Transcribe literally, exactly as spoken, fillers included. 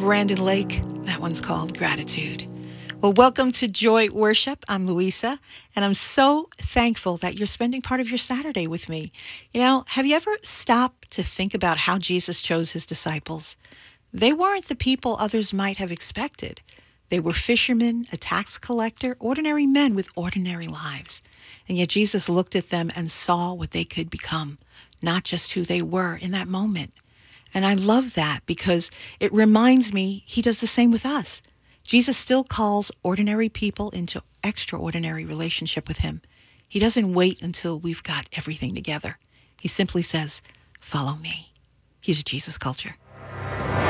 Brandon Lake. That one's called Gratitude. Well, welcome to Joy Worship. I'm Louisa, and I'm so thankful that you're spending part of your Saturday with me. You know, have you ever stopped to think about how Jesus chose his disciples? They weren't the people others might have expected. They were fishermen, a tax collector, ordinary men with ordinary lives. And yet Jesus looked at them and saw what they could become, not just who they were in that moment. And I love that because it reminds me he does the same with us. Jesus still calls ordinary people into extraordinary relationship with him. He doesn't wait until we've got everything together. He simply says, follow me. Here's Jesus Culture.